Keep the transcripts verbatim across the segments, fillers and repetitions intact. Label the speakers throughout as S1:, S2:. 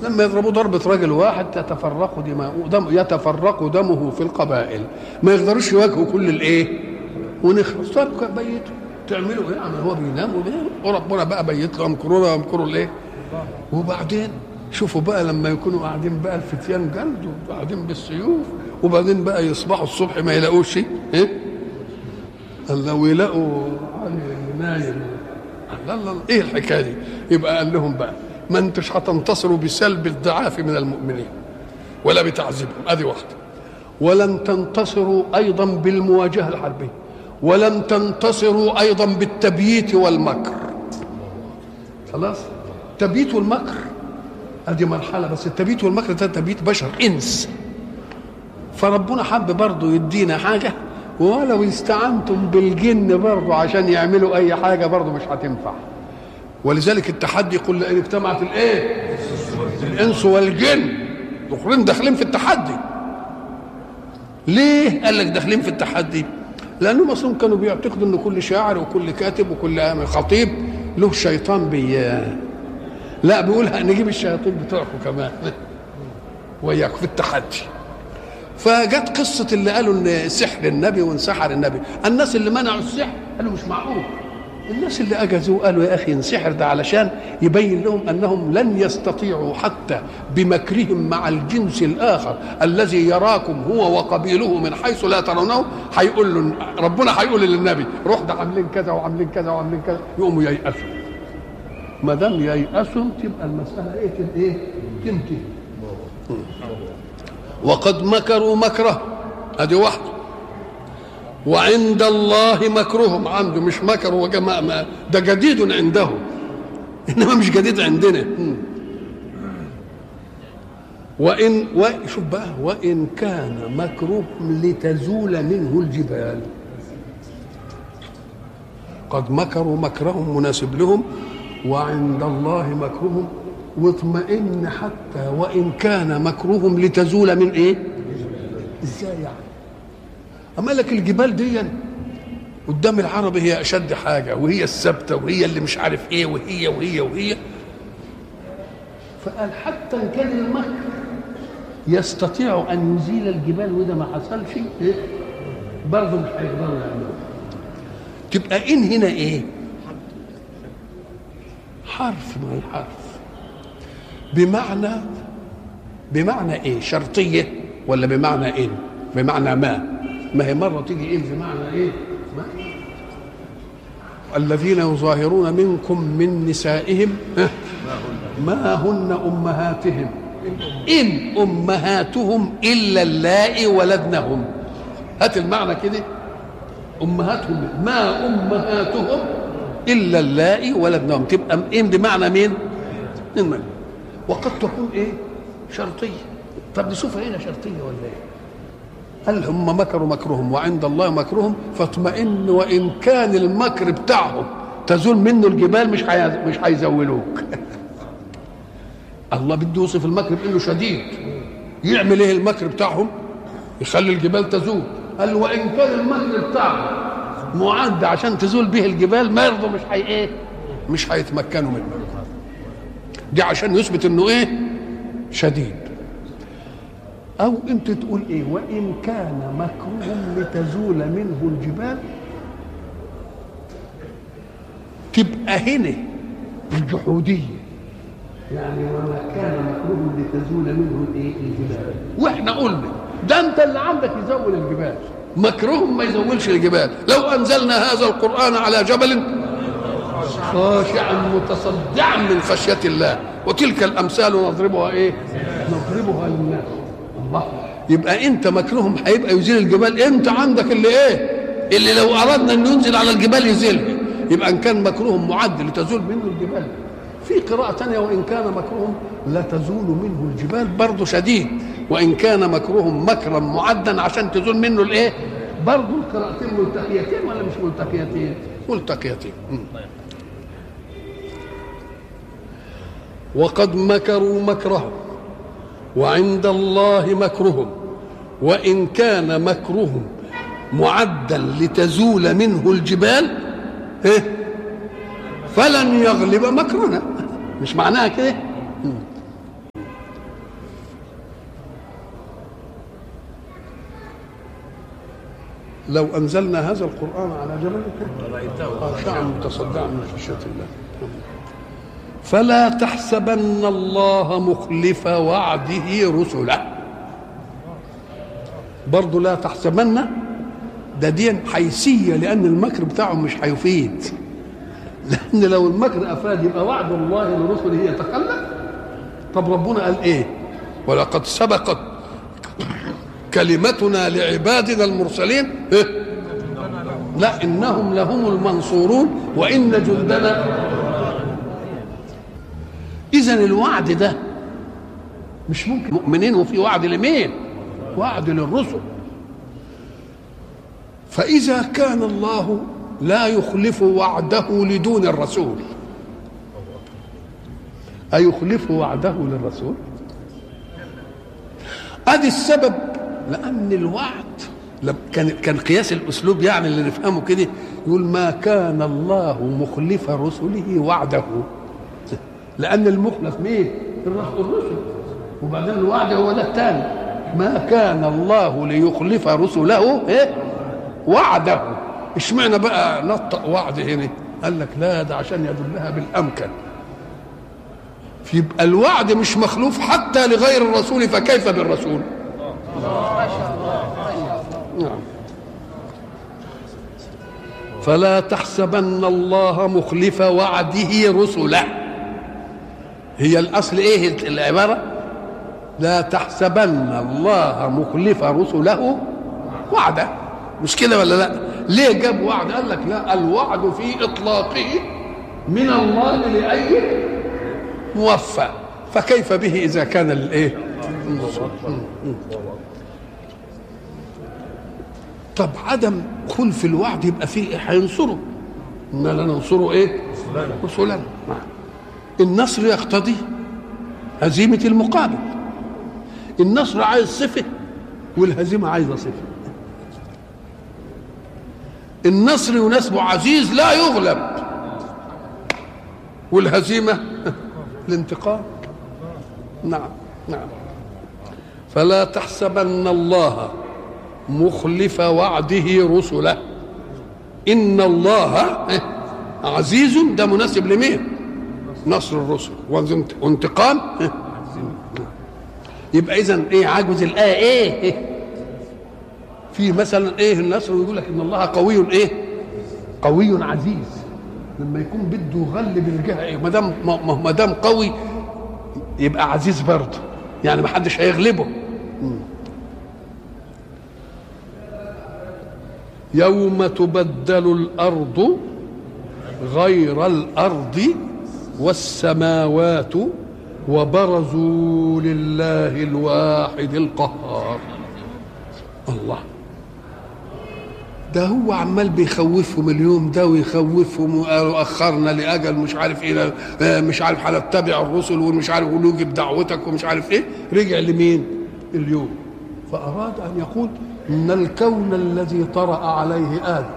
S1: لما يضربوا ضربة راجل واحد تتفرق دماؤه دم يتفرق دمه في القبائل، ما يقدروش يواجهوا كل الايه ونخلص. طب بيتوا تعملوا ايه؟ عمل هو بينام وربنا بقى بيت له امكرونا وامكروا الايه. وبعدين شوفوا بقى لما يكونوا قاعدين بقى الفتيان جلد وقاعدين بالسيوف، وبعدين بقى يصبحوا الصبح ما يلاقوش ايه؟ لو يلاقوا علي نايم. لا لا ايه الحكايه دي؟ يبقى قال لهم بقى ما انتش هتنتصروا بسلب الضعاف من المؤمنين ولا بتعذيبهم، ادي واحده. ولن تنتصروا ايضا بالمواجهه الحربيه، ولن تنتصروا ايضا بالتبييت والمكر. خلاص؟ التبييت والمكر ادي مرحله، بس التبييت والمكر ده تبييت بشر انس. فربنا حب برضه يدينا حاجه، ولو استعنتم بالجن برضه عشان يعملوا اي حاجه برضه مش هتنفع. ولذلك التحدي يقول لئن اجتمعت الايه؟ الانس والجن الاخرين داخلين في التحدي. ليه قال لك داخلين في التحدي؟ لانهم اصلا كانوا بيعتقدوا ان كل شاعر وكل كاتب وكل خطيب له شيطان بي لا بيقول نجيب الشياطين بتوعكم كمان وياكم في التحدي. فجت قصه اللي قالوا ان سحر النبي وانسحر النبي. الناس اللي منعوا السحر قالوا مش معقول. الناس اللي اجازوا قالوا يا اخي انسحر ده علشان يبين لهم انهم لن يستطيعوا حتى بمكرهم مع الجنس الاخر الذي يراكم هو وقبيله من حيث لا ترونه. هيقول له ربنا هيقول للنبي روح ده عاملين كذا وعاملين كذا وعاملين كذا، يقوموا ييأسوا. ما دام ييأسوا تبقى المساله ايه ايه تنتهي. وقد مكروا مكره ادي واحده. وعند الله مكرهم، عنده مش مكر هو جماعة ده جديد عنده انما مش جديد عندنا. وان وشوف بقى وان كان مكرهم لتزول منه الجبال. قد مكروا مكرهم مناسب لهم، وعند الله مكرهم، واطمئن حتى وان كان مكرهم لتزول من ايه؟ ازاي يعني؟ أما لك الجبال دي قدام العرب هي أشد حاجة، وهي الثابتة وهي اللي مش عارف إيه وهي وهي وهي. فقال حتى إن كان المكر يستطيع أن يزيل الجبال وده ما حصلش إيه؟ برضه مش هيقدروا يعملوا. تبقى إن هنا إيه؟ حرف من الحرف بمعنى بمعنى إيه؟ شرطية ولا بمعنى إن؟ بمعنى ما؟ ما هي مرة تيجي إيه بمعنى إيه؟ ما؟ الذين يظاهرون منكم من نسائهم ما هن أمهاتهم إن أمهاتهم إلا اللائي ولدنهم. هات المعنى كده، أمهاتهم ما أمهاتهم إلا اللائي ولدنهم، تبقى إن بمعنى مين؟ من. وقد تكون إيه؟ شرطية. طب نشوفها هنا شرطية ولا إيه؟ قال هم مكروا مكرهم وعند الله مكرهم فاطمئن وان كان المكر بتاعهم تزول منه الجبال مش حي... مش هيزولوك. الله بده يوصف المكر بانه شديد. يعمل ايه المكر بتاعهم؟ يخلي الجبال تزول. قال وان كان المكر بتاعهم معد عشان تزول به الجبال ما يرضوا، مش حي ايه؟ مش هيتمكنوا منه. دي عشان يثبت انه ايه؟ شديد. أو أنت تقول إيه؟ وإن كان مكرهم لتزول منه الجبال، تبقى هنا الجحودية، يعني وما كان مكرهم لتزول منه الإيه؟ الجبال. وإحنا قلنا ده أنت اللي عندك يزول الجبال، مكرهم ما يزولش الجبال. لو أنزلنا هذا القرآن على جبل خاشعا متصدعا من خشية الله وتلك الأمثال نضربها إيه؟ نضربها للناس. يبقى انت مكرهم هيبقى يزيل الجبال. انت عندك اللي ايه؟ اللي لو اردنا ان ينزل على الجبال يزيلها. يبقى ان كان مكرهم معد لتزول منه الجبال. في قراءة ثانية وان كان مكرهم لا تزول منه الجبال برضه شديد، وان كان مكرهم مكرا معدا عشان تزول منه الايه؟ برضه القراءتين ملتقيتين ولا مش ملتقيتين؟ ملتقيتين. وقد مكروا مكرهم وعند الله مكرهم وإن كان مكرهم معدا لتزول منه الجبال فلن يغلب مكرنا. مش معناها كده؟ لو أنزلنا هذا القرآن على جبل خاشعا متصدعا من خشية الله. فلا تحسبن الله مخلف وعده رسله. برضه لا تحسبن ده دي حيثية، لأن المكر بتاعهم مش هيفيد، لأن لو المكر أفاد يبقى وعد الله لرسله يتخلف. طب ربنا قال إيه؟ ولقد سبقت كلمتنا لعبادنا المرسلين إيه؟ لا إنهم لهم المنصورون وإن جندنا. إذن الوعد ده مش ممكن مؤمنين وفي وعد لمين؟ وعد للرسل. فإذا كان الله لا يخلف وعده لدون الرسول، أيخلف وعده للرسول؟ ادي السبب، لأن الوعد كان كان قياس الأسلوب يعني اللي نفهمه كده، يقول ما كان الله مخلف رسله وعده، لأن المخلف مين؟ الرسل، وبعدين الوعد هو ده الثاني. ما كان الله ليخلف رسله إيه؟ وعده. اشمعنى بقى نطق وعد هنا؟ قال لك لا ده عشان يدلها بالأمكن. يبقى الوعد مش مخلوف حتى لغير الرسول، فكيف بالرسول؟ ما شاء الله ما شاء الله. نعم. فلا تحسبن الله مخلف وعده رسله. هي الأصل إيه العبارة؟ لا تحسبن الله مخلف رسله وعده. مش كده ولا لا؟ ليه جاب وعد؟ قال لك لا، الوعد في إطلاقه من الله لأي موفى، فكيف به إذا كان الإيه؟ طب عدم خلف الوعد يبقى فيه إيه؟ هينصره. إننا لننصره إيه؟ رسلنا. النصر يقتضي هزيمة المقابل. النصر عايز صفة والهزيمة عايزة صفة. النصر يناسبه عزيز لا يغلب، والهزيمة الانتقام. نعم نعم. فلا تحسبن الله مخلف وعده رسله، إن الله عزيز، ده مناسب لمين؟ نصر الرسل وانتقام. يبقى إذن إيه عجز الآية إيه؟ في مثلا إيه النصر ويقول لك إن الله قوي إيه؟ قوي عزيز. لما يكون بده يغلب الجهة إيه؟ ما دام ما دام قوي يبقى عزيز برضه، يعني ما حدش هيغلبه. يوم تبدل الأرض غير الأرض والسماوات وبرزوا لله الواحد القهار. الله، ده هو عمال بيخوفهم اليوم ده ويخوفهم، وقالوا أخرنا لأجل مش عارف إيه، مش عارف هنتبع الرسل ومش عارف ونوجب دعوتك ومش عارف إيه. رجع لمين اليوم؟ فأراد أن يقول إن الكون الذي طرأ عليه آدم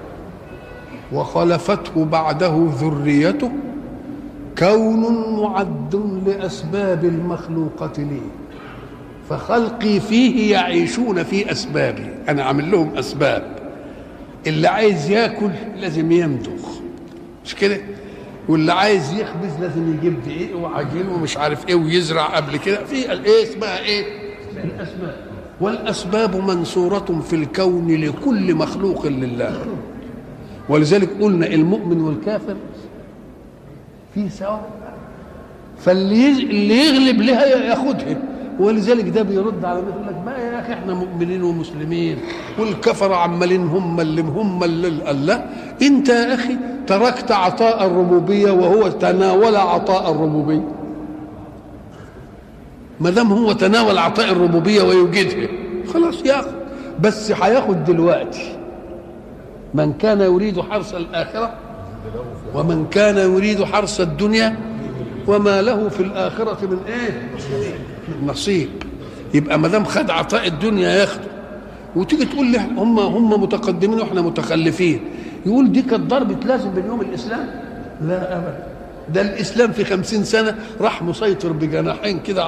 S1: وخلفته بعده ذريته كون معد لأسباب المخلوقة لي، فخلقي فيه يعيشون في أسبابي. أنا عامل لهم أسباب. اللي عايز ياكل لازم يمضغ، مش كده؟ واللي عايز يخبز لازم يجيب دقيق وعجين ومش عارف ايه ويزرع قبل كده. في الايه اسمها ايه؟ الاسباب. والاسباب منصوره في الكون لكل مخلوق لله. ولذلك قلنا المؤمن والكافر في سواء، فاللي اللي يغلب لها ياخدها. ولذلك ده بيرد على يقول لك ما يا اخي احنا مؤمنين ومسلمين والكفر عمالين هم اللي هم اللي الله. انت يا اخي تركت عطاء الربوبيه وهو تناول عطاء الربوبيه. ما دام هو تناول عطاء الربوبيه ويوجدها خلاص ياخد، بس هياخد دلوقتي. من كان يريد حرث الاخره ومن كان يريد حرث الدنيا وما له في الاخره من ايه؟ نصيب. يبقى ما دام خد عطاء الدنيا ياخده. وتيجي تقول لي هم هم متقدمين واحنا متخلفين، يقول دي كانت ضربه لازم بين يوم الاسلام؟ لا ابدا، ده الاسلام في خمسين سنه راح مسيطر بجناحين كده